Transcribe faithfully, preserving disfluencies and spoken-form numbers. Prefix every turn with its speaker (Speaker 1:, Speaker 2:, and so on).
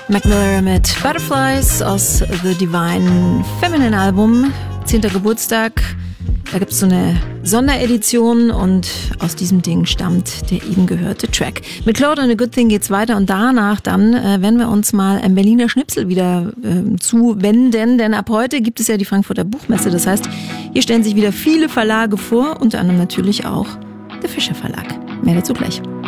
Speaker 1: Mac Miller mit Butterflies aus The Divine Feminine Album, zehnter Geburtstag. Da gibt es so eine Sonderedition und aus diesem Ding stammt der eben gehörte Track. Mit Claude and a Good Thing geht's weiter und danach dann äh, werden wir uns mal einem Berliner Schnipsel wieder äh, zuwenden, denn ab heute gibt es ja die Frankfurter Buchmesse. Das heißt, hier stellen sich wieder viele Verlage vor, unter anderem natürlich auch der Fischer Verlag. Mehr dazu gleich.